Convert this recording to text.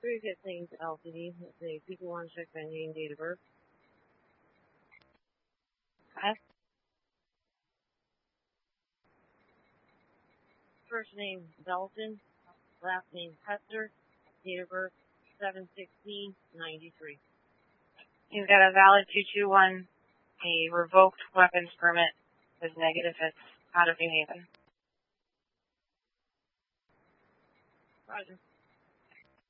Previous names LTD. Let's see. People want to check their name, date of birth. Okay. First name Dalton. Last name Hester. Date of birth 7/16/93. He's got a valid 221, a revoked weapons permit with negative hits out of New Haven. Roger.